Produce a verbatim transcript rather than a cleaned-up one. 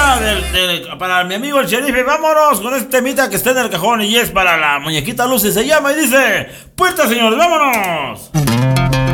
temita del, del, para mi amigo el sheriff. Vámonos con este temita que está en el cajón y es para la muñequita Lucy. Se llama y dice: Puerta, señores, vámonos.